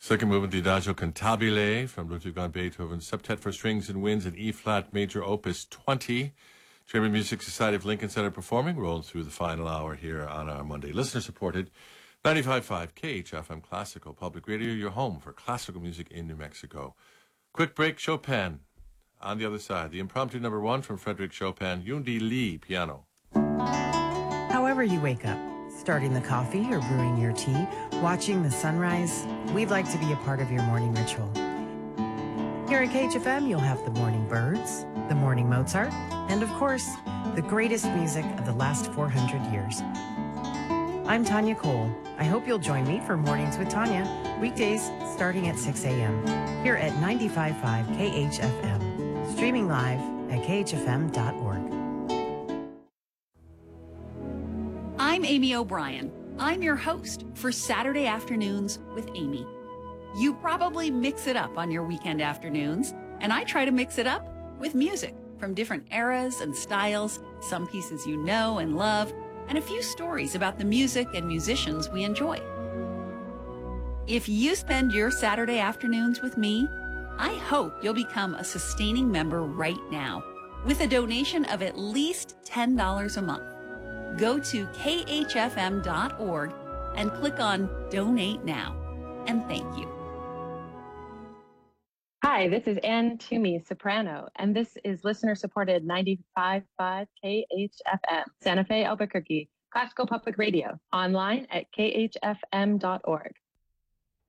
Second movement, the Adagio Cantabile from Ludwig van Beethoven, Septet for Strings and Winds in E-flat major opus 20. Chamber Music Society of Lincoln Center performing, rolling through the final hour here on our Monday. Listener-supported 95.5 KHFM Classical Public Radio, your home for classical music in New Mexico. Quick break, Chopin. On the other side, the impromptu number 1 from Frédéric Chopin, Yundi Lee, piano. However you wake up, starting the coffee or brewing your tea, watching the sunrise, we'd like to be a part of your morning ritual. Here at KHFM, you'll have the morning birds, the morning Mozart, and of course, the greatest music of the last 400 years. I'm Tanya Cole. I hope you'll join me for Mornings with Tanya, weekdays starting at 6 a.m. here at 95.5 KHFM, streaming live at khfm.org. I'm Amy O'Brien. I'm your host for Saturday Afternoons with Amy. You probably mix it up on your weekend afternoons, and I try to mix it up with music from different eras and styles, some pieces you know and love, and a few stories about the music and musicians we enjoy. If you spend your Saturday afternoons with me, I hope you'll become a sustaining member right now with a donation of at least $10 a month. Go to khfm.org and click on Donate Now. And thank you. Hi, this is Ann Toomey, soprano, and this is listener-supported 95.5 KHFM, Santa Fe, Albuquerque, Classical Public Radio, online at khfm.org.